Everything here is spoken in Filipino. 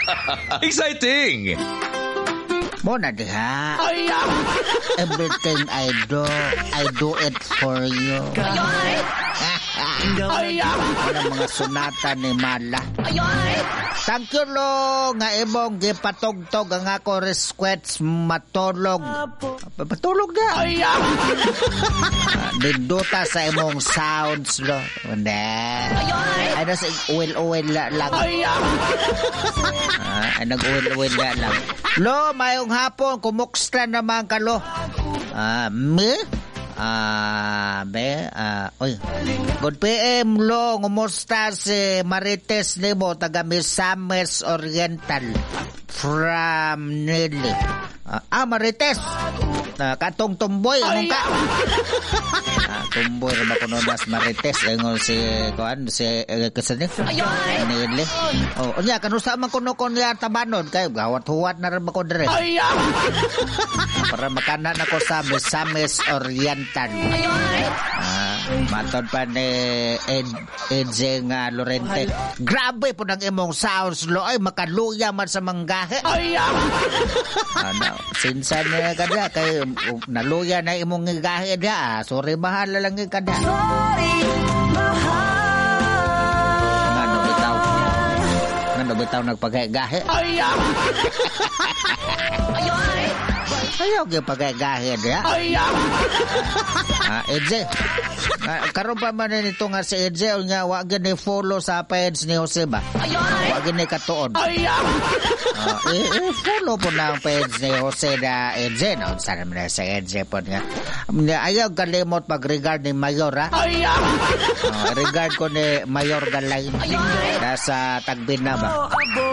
Exciting! Muna diha. Everything I do it for you. Wala mga sunata ni Mala. Thank you lo nga imong gipatugtog ang ako request matulog. Patulog na. Dinduta sa imong sounds lo. Ay nasa uwil-uwil lang. Ay nag-uwil-uwil lang. Lo, mayong hapon, kumukstra naman ka lo. Good PM lo, kumusta si Marites nimo taga Misamis Oriental from Nili. Marites. Katong tumboy anong ka? Tumboy ra ko nas Marites ingon si kasani. Nili. Unya kanusa man kuno kon ya tabanon kay gawat-huwat na ra ba ko dire. Para makanan ako sa Misamis Oriental. Matod pa ni Edze nga Lorente. Grabe po ng imong sounds lo ay makaluya man sa manggahe. Sinsan niya kada kay naluya na imong gahe dia. Sorry mahal lang kada. Sorry mahal. Ngano bitaw nagpagahe. Ayaw yung pagagahin niya. Edze. Karoon pa man nito nga si Edze nga wag ni follow sa page ni Jose ba? Wag ni katuon. Follow po na ang page ni Jose na Edze. Sana mo na sa Edze po nga. Ayaw kalimot pag-regard ni Mayor ha. Regard ko ni Mayor Galay. Nasa Tagbin na ba?